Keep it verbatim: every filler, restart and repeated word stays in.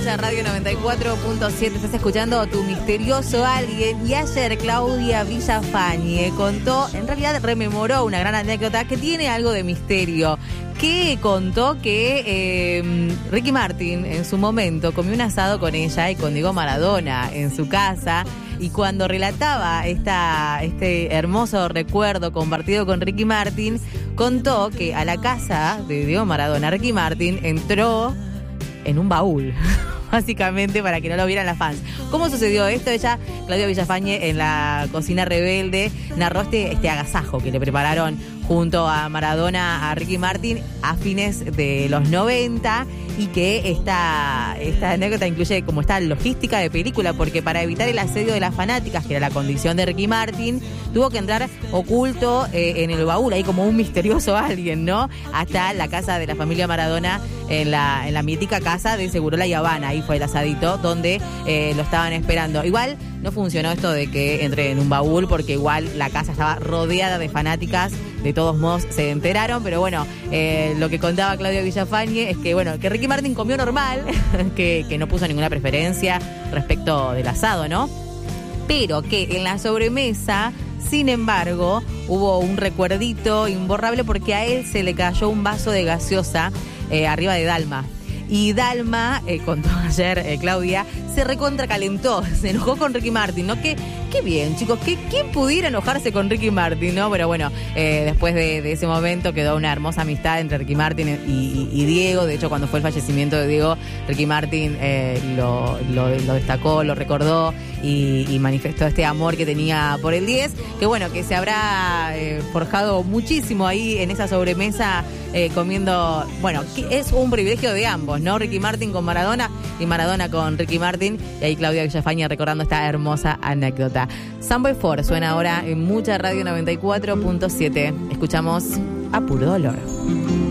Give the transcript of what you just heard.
Mucha Radio noventa y cuatro punto siete. Estás escuchando Tu Misterioso Alguien. Y ayer Claudia Villafañe contó, en realidad rememoró una gran anécdota que tiene algo de misterio. Que contó que eh, Ricky Martin en su momento comió un asado con ella y con Diego Maradona en su casa. Y cuando relataba esta, este hermoso recuerdo compartido con Ricky Martin, contó que a la casa de Diego Maradona, Ricky Martin entró en un baúl, básicamente para que no lo vieran las fans. ¿Cómo sucedió esto? Ella, Claudia Villafañe, en la Cocina Rebelde, narró este, este agasajo que le prepararon junto a Maradona a Ricky Martin a fines de los noventa, y que esta, esta anécdota incluye como esta logística de película, porque para evitar el asedio de las fanáticas, que era la condición de Ricky Martin, tuvo que entrar oculto eh, en el baúl, ahí como un misterioso alguien, ¿no? Hasta la casa de la familia Maradona, en la, en la mítica casa de Segurola y Habana. Ahí fue el asadito donde eh, lo estaban esperando. Igual no funcionó esto de que entre en un baúl, porque igual la casa estaba rodeada de fanáticas. De todos modos se enteraron, pero bueno, eh, lo que contaba Claudia Villafañe es que, bueno, que Ricky Martin comió normal, que, que no puso ninguna preferencia respecto del asado, ¿no? Pero que en la sobremesa, sin embargo, hubo un recuerdito imborrable, porque a él se le cayó un vaso de gaseosa eh, arriba de Dalma. Y Dalma, eh, contó ayer eh, Claudia, se recontracalentó, se enojó con Ricky Martin, ¿no? Qué, qué bien, chicos, ¿qué, ¿quién pudiera enojarse con Ricky Martin, no? Pero bueno, eh, después de, de ese momento quedó una hermosa amistad entre Ricky Martin y, y, y Diego. De hecho, cuando fue el fallecimiento de Diego, Ricky Martin eh, lo, lo, lo destacó, lo recordó y, y manifestó este amor que tenía por el diez, que bueno, que se habrá eh, forjado muchísimo ahí en esa sobremesa, eh, comiendo, bueno, que es un privilegio de ambos, ¿no? Ricky Martin con Maradona y Maradona con Ricky Martin. Y ahí Claudia Villafañe recordando esta hermosa anécdota. Sunboy cuatro suena ahora en Mucha Radio noventa y cuatro punto siete. Escuchamos a Puro Dolor.